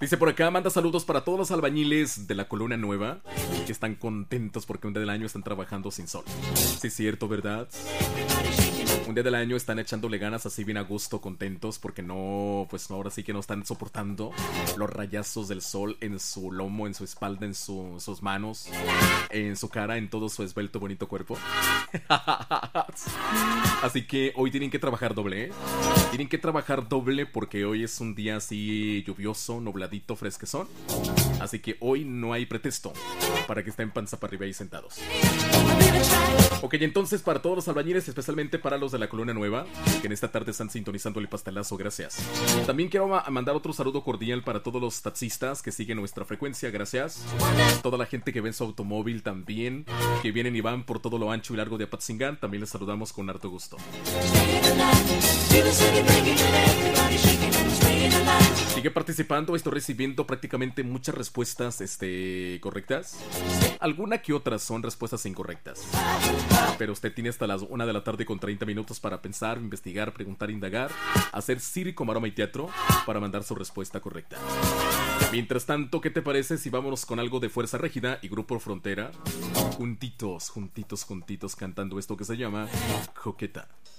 Dice por acá, manda saludos para todos los albañiles de la Colonia Nueva que están contentos porque un día del año están trabajando sin sol. Sí, es cierto, ¿verdad? Un día del año están echándole ganas así bien a gusto, contentos porque no, pues ahora sí que no están soportando los rayazos del sol en su lomo, en su espalda, en sus manos, en su cara, en todo su esbelto bonito cuerpo. Así que hoy tienen que trabajar doble, ¿eh? Tienen que trabajar doble porque hoy es un día así lluvioso, nubladito, fresquezón. Así que hoy no hay pretexto para que estén panza para arriba ahí sentados. Ok, entonces para todos los albañiles, especialmente para los de la Colonia Nueva, que en esta tarde están sintonizando el pastelazo, gracias. También quiero mandar otro saludo cordial para todos los taxistas que siguen nuestra frecuencia, gracias. Toda la gente que ve en su automóvil también, que vienen y van por todo lo ancho y largo de Apatzingán, también les saludamos con harto gusto. Sigue participando, estoy recibiendo prácticamente muchas respuestas correctas. Alguna que otras son respuestas incorrectas. Pero usted tiene hasta las 1 de la tarde con 30 minutos para pensar, investigar, preguntar, indagar, hacer circo, maroma y teatro para mandar su respuesta correcta. Mientras tanto, ¿qué te parece si vámonos con algo de Fuerza Régida y Grupo Frontera? Juntitos, juntitos, juntitos, cantando esto que se llama Coqueta.